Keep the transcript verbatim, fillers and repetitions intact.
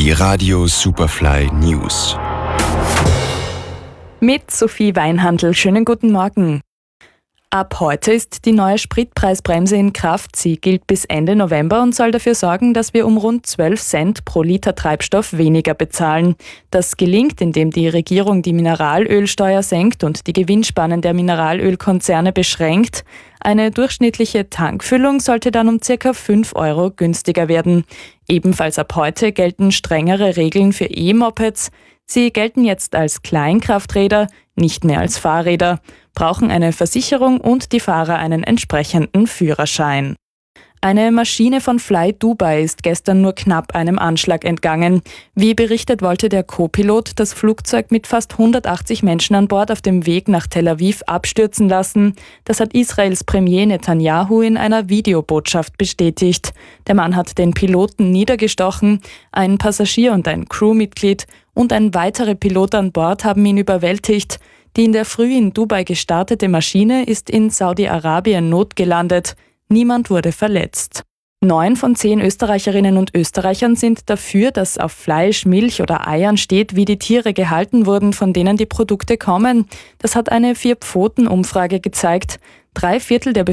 Die Radio Superfly News. Mit Sophie Weinhandl. Schönen guten Morgen. Ab heute ist die neue Spritpreisbremse in Kraft. Sie gilt bis Ende November und soll dafür sorgen, dass wir um rund zwölf Cent pro Liter Treibstoff weniger bezahlen. Das gelingt, indem die Regierung die Mineralölsteuer senkt und die Gewinnspannen der Mineralölkonzerne beschränkt. Eine durchschnittliche Tankfüllung sollte dann um ca. fünf Euro günstiger werden. Ebenfalls ab heute gelten strengere Regeln für E-Mopeds. Sie gelten jetzt als Kleinkrafträder, nicht mehr als Fahrräder, brauchen eine Versicherung und die Fahrer einen entsprechenden Führerschein. Eine Maschine von Fly Dubai ist gestern nur knapp einem Anschlag entgangen. Wie berichtet, wollte der Co-Pilot das Flugzeug mit fast hundertachtzig Menschen an Bord auf dem Weg nach Tel Aviv abstürzen lassen. Das hat Israels Premier Netanyahu in einer Videobotschaft bestätigt. Der Mann hat den Piloten niedergestochen, ein Passagier und ein Crewmitglied und ein weiterer Pilot an Bord haben ihn überwältigt. Die in der Früh in Dubai gestartete Maschine ist in Saudi-Arabien notgelandet. Niemand wurde verletzt. Neun von zehn Österreicherinnen und Österreichern sind dafür, dass auf Fleisch, Milch oder Eiern steht, wie die Tiere gehalten wurden, von denen die Produkte kommen. Das hat eine Vier-Pfoten-Umfrage gezeigt. Drei Viertel der